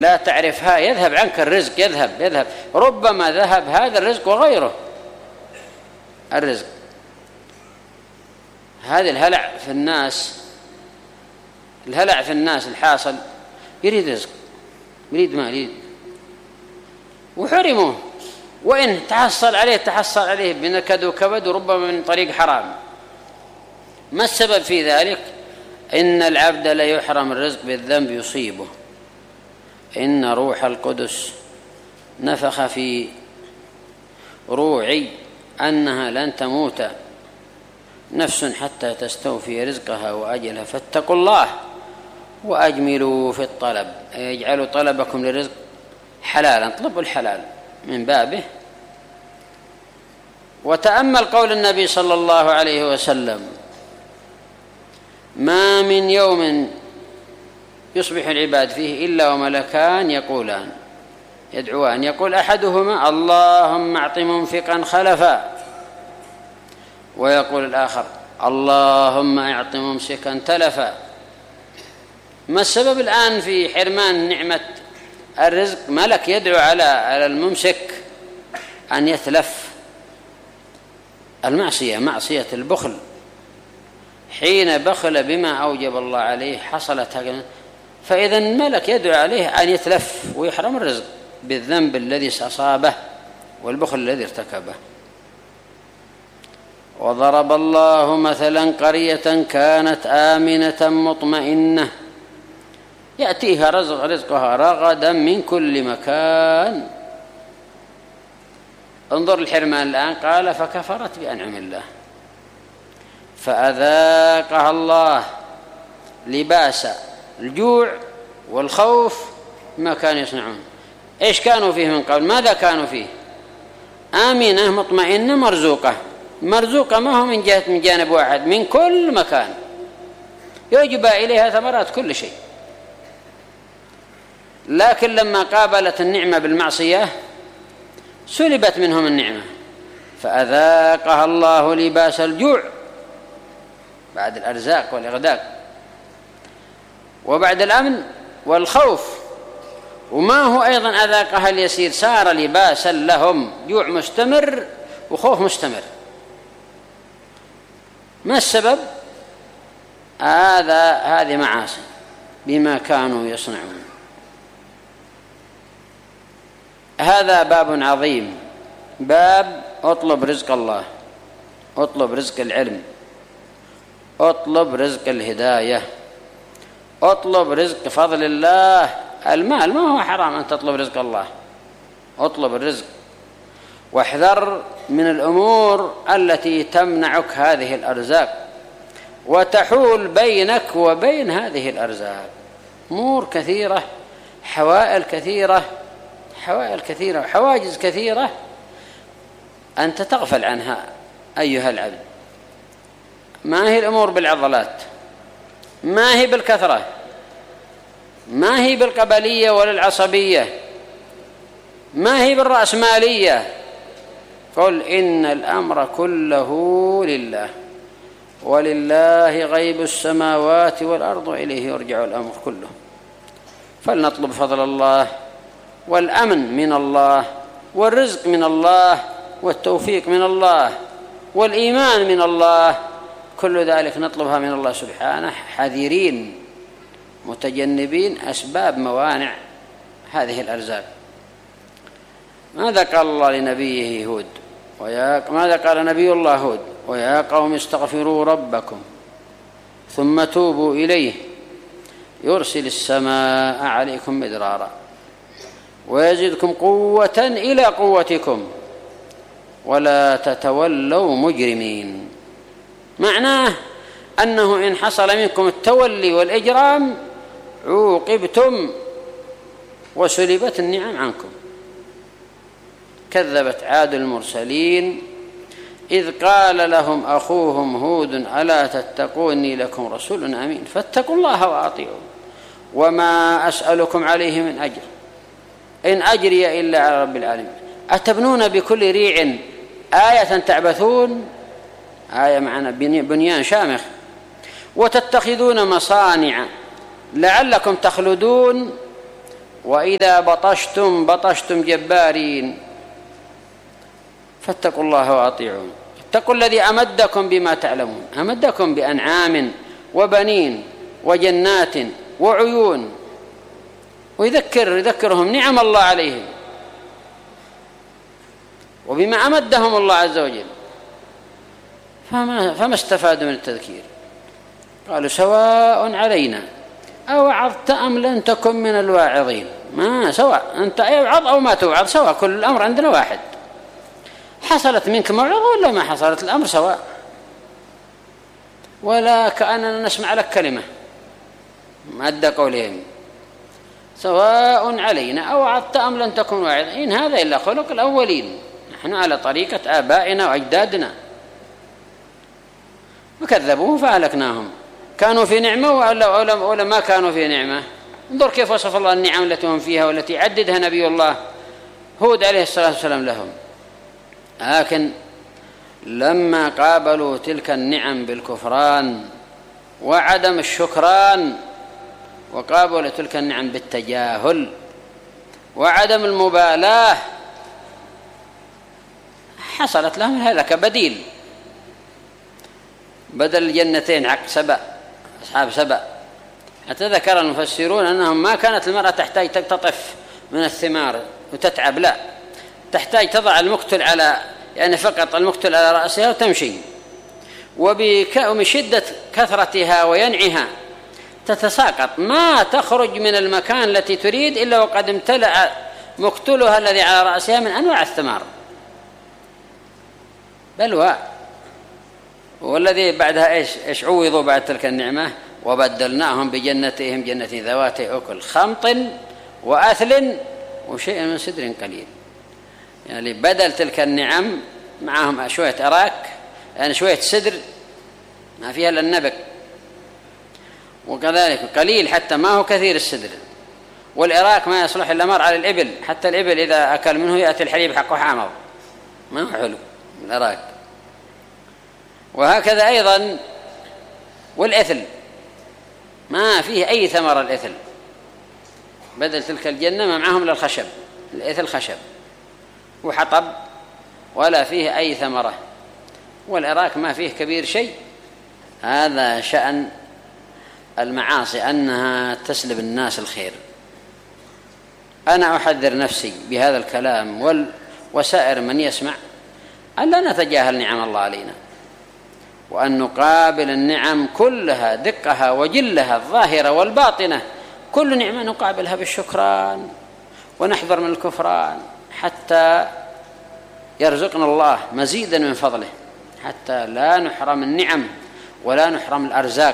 لا تعرفها يذهب عنك الرزق، يذهب ربما ذهب هذا الرزق وغيره الرزق. هذا الهلع في الناس الحاصل، يريد رزق، يريد مال، يريد، وحرموه، وإن تحصل عليه بنكد وكبد وربما من طريق حرام. ما السبب في ذلك؟ إن العبد لا يحرم الرزق بالذنب يصيبه. إن روح القدس نفخ في روعي أنها لن تموت نفس حتى تستوفي رزقها وأجلها، فاتقوا الله وأجملوا في الطلب، يجعلوا طلبكم للرزق حلالا، اطلبوا الحلال من بابه. وتأمل قول النبي صلى الله عليه وسلم: ما من يوم يصبح العباد فيه إلا وملكان يدعوان، يقول أحدهما: اللهم أعط منفقا خلفا، ويقول الآخر: اللهم أعط ممسكا تلفا. ما السبب الآن في حرمان نعمة الرزق؟ ملك يدعو على الممسك أن يتلف. معصية البخل، حين بخل بما أوجب الله عليه حصلت هكذا، فإذا الملك يدعو عليه أن يتلف ويحرم الرزق بالذنب الذي أصابه والبخل الذي ارتكبه. وضرب الله مثلا قرية كانت آمنة مطمئنة يأتيها رزقها رغدا من كل مكان. انظر الحرمان الآن، قال: فكفرت بأنعم الله فأذاقها الله لباس الجوع والخوف ما كانوا يصنعون. إيش كانوا فيه من قبل؟ ماذا كانوا فيه؟ آمنة مطمئنة مرزوقة ما هو من جانب واحد، من كل مكان يجب إليها ثمرات كل شيء. لكن لما قابلت النعمة بالمعصية سلبت منهم النعمة، فأذاقها الله لباس الجوع بعد الأرزاق والإغداق، وبعد الأمن والخوف. وما هو أيضا أذاقها اليسير، صار لباسا لهم، جوع مستمر وخوف مستمر. ما السبب؟ هذه معاصي بما كانوا يصنعون. هذا باب عظيم، باب اطلب رزق الله، اطلب رزق العلم، اطلب رزق الهداية، اطلب رزق فضل الله. المال ما هو حرام أن تطلب رزق الله، اطلب الرزق، واحذر من الأمور التي تمنعك هذه الأرزاق وتحول بينك وبين هذه الأرزاق. أمور كثيرة، حوائل كثيرة، حواجز كثيرة أنت تغفل عنها أيها العبد. ما هي الأمور بالعضلات، ما هي بالكثرة، ما هي بالقبلية ولا العصبية، ما هي بالرأسمالية. قل إن الأمر كله لله ولله غيب السماوات والأرض وإليه يرجع الأمر كله. فلنطلب فضل الله والأمن من الله والرزق من الله والتوفيق من الله والإيمان من الله، كل ذلك نطلبها من الله سبحانه، حذرين متجنبين أسباب موانع هذه الأرزاق. ماذا قال الله لنبيه هود؟ ماذا قال نبي الله هود؟ ويا قوم استغفروا ربكم ثم توبوا إليه يرسل السماء عليكم مدرارا ويزدكم قوة إلى قوتكم ولا تتولوا مجرمين. معناه أنه إن حصل منكم التولي والإجرام عوقبتم وسلبت النعم عنكم. كذبت عاد المرسلين إذ قال لهم أخوهم هود ألا تتقوني لكم رسول أمين فاتقوا الله وأطيعون وما أسألكم عليه من أجر إن أجري إلا على رب العالمين. أتبنون بكل ريع آية تعبثون، آية معنا بنيان شامخ، وتتخذون مصانع لعلكم تخلدون وإذا بطشتم بطشتم جبارين فاتقوا الله وأطيعون. اتقوا الذي أمدكم بما تعلمون، أمدكم بأنعام وبنين وجنات وعيون، ويذكرهم نعم الله عليهم وبما أمدهم الله عز وجل، فما استفادوا من التذكير. قالوا سواء علينا أوعظت أم لم تكن من الواعظين. ما سواء، أنت اوعظ أو ما توعظ سواء، كل الأمر عندنا واحد. حصلت منك موعظة ولا ما حصلت، الأمر سواء، ولا كأننا نسمع لك كلمة مادة قولهم سواء علينا أوعظت أم لم تكن واعظا. إن هذا إلا خلق الأولين، نحن على طريقة آبائنا وأجدادنا، وكذبوه فأهلكناهم. كانوا في نعمة ولا ما كانوا في نعمة؟ انظر كيف وصف الله النعم التي هم فيها والتي عددها نبي الله هود عليه الصلاة والسلام لهم. لكن لما قابلوا تلك النعم بالكفران وعدم الشكران، وقابلوا تلك النعم بالتجاهل وعدم المبالاة، حصلت لهم الهلكة. بدل الجنتين عق سبأ، أصحاب سبأ. حتى ذكر المفسرون أنهم ما كانت المرأة تحتاج تقتطف من الثمار وتتعب، لا، تحتاج تضع المقتل على، يعني فقط المقتل على رأسها وتمشي، ومن شدة كثرتها وينعها تتساقط، ما تخرج من المكان التي تريد إلا وقد امتلأ مقتلها الذي على رأسها من أنواع الثمار. بلوى. والذي بعدها إيش عوضوا بعد تلك النعمة؟ وبدلناهم بجنتهم جنتين ذواتي أكل خمط وأثل وشيء من سدر قليل. يعني بدل تلك النعم معهم شوية أراك، يعني شوية سدر ما فيها إلا النبك، وكذلك قليل حتى ما هو كثير السدر. والإراك ما يصلح إلا مرعى على الإبل، حتى الإبل إذا أكل منه يأتي الحليب حقه حامض، ما هو حلو الإراك. وهكذا أيضا والإثل ما فيه أي ثمرة. الإثل بدل تلك الجنة ما معهم للخشب، الإثل خشب وحطب ولا فيه أي ثمرة، والإراك ما فيه كبير شيء. هذا شأن المعاصي، أنها تسلب الناس الخير. أنا أحذر نفسي بهذا الكلام وسائر من يسمع أن لا نتجاهل نعم الله علينا، وأن نقابل النعم كلها دقها وجلها الظاهرة والباطنة، كل نعمة نقابلها بالشكران ونحذر من الكفران حتى يرزقنا الله مزيدا من فضله، حتى لا نحرم النعم ولا نحرم الأرزاق.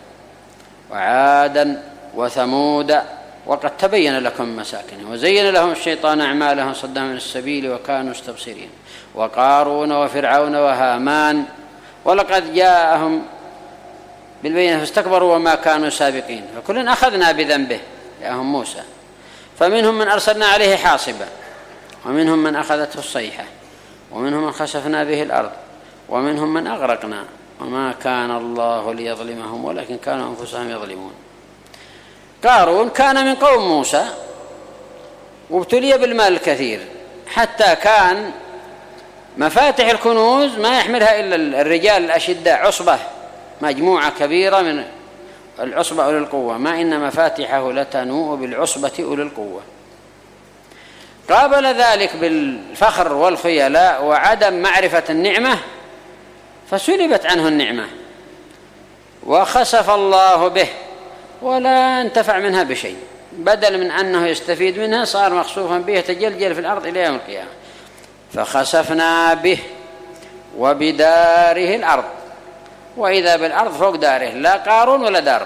وعادا وثمود وقد تبين لكم مساكنهم وزين لهم الشيطان أعمالهم صدهم من السبيل وكانوا مستبصرين. وقارون وفرعون وهامان ولقد جاءهم بالبينة فاستكبروا وما كانوا سابقين، فكلنا أخذنا بذنبه جاءهم موسى، فمنهم من أرسلنا عليه حاصبا، ومنهم من أخذته الصيحة، ومنهم من خسفنا به الأرض، ومنهم من أغرقنا وما كان الله ليظلمهم ولكن كانوا أنفسهم يظلمون. قارون كان من قوم موسى وابتلي بالمال الكثير، حتى كان مفاتح الكنوز ما يحملها إلا الرجال الأشداء، عصبة، مجموعة كبيرة من العصبة أولي القوة، ما إن مفاتحه لتنوء بالعصبة أولي القوة. قابل ذلك بالفخر والخيلاء وعدم معرفة النعمة فسلبت عنه النعمة وخسف الله به ولا انتفع منها بشيء، بدل من أنه يستفيد منها صار مخسوفا به يتجلجل في الأرض إلى يوم القيامة. فخسفنا به وبداره الأرض، وإذا بالأرض فوق داره، لا قارون ولا دار.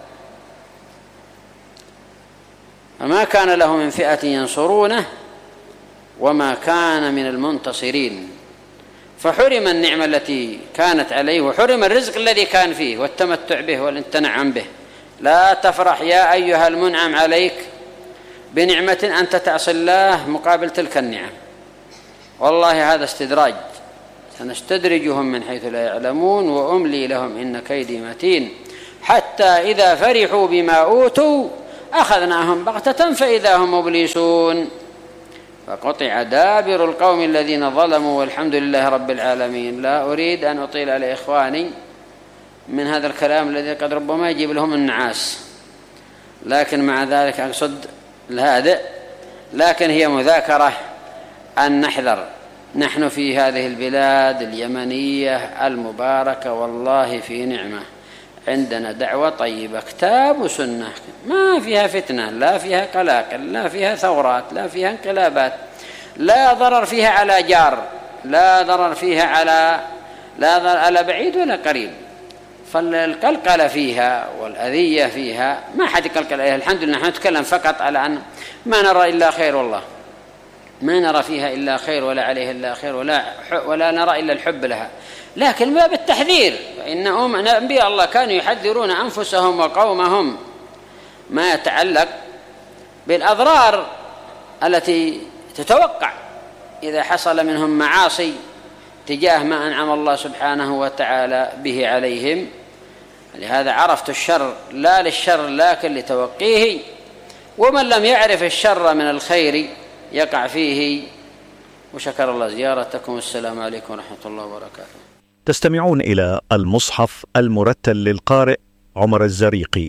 فما كان له من فئة ينصرونه وما كان من المنتصرين، فحرم النعمة التي كانت عليه وحرم الرزق الذي كان فيه والتمتع به والتنعم به. لا تفرح يا أيها المنعم عليك بنعمة أنت تعصي الله مقابل تلك النعم، والله هذا استدراج، سنستدرجهم من حيث لا يعلمون وأملي لهم إن كيدي متين. حتى إذا فرحوا بما أوتوا أخذناهم بغتة فإذا هم مبلسون فقطع دابر القوم الذين ظلموا والحمد لله رب العالمين. لا أريد أن أطيل على إخواني من هذا الكلام الذي قد ربما يجيب لهم النعاس، لكن مع ذلك أقصد الهادئ، لكن هي مذاكرة أن نحذر. نحن في هذه البلاد اليمنية المباركة والله في نعمة، عندنا دعوة طيبة كتاب وسنة، ما فيها فتنة، لا فيها قلاقل، لا فيها ثورات، لا فيها انقلابات، لا ضرر فيها على جار، لا ضرر فيها على بعيد ولا قريب. فالقلقلة فيها والأذية فيها ما حد يقلقل عليها. الحمد لله نحن نتكلم فقط على أن ما نرى إلا خير، والله ما نرى فيها إلا خير ولا عليها إلا خير ولا نرى إلا الحب لها، لكن باب التحذير، فإن أنبياء الله كانوا يحذرون أنفسهم وقومهم ما يتعلق بالأضرار التي تتوقع إذا حصل منهم معاصي تجاه ما أنعم الله سبحانه وتعالى به عليهم. لهذا عرفت الشر لا للشر لكن لتوقيه، ومن لم يعرف الشر من الخير يقع فيه. وشكر الله زيارتكم، السلام عليكم ورحمة الله وبركاته. تستمعون إلى المصحف المرتل للقارئ عمر الزريقي.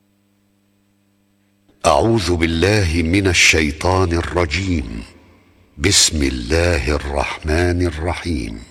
أعوذ بالله من الشيطان الرجيم. بسم الله الرحمن الرحيم.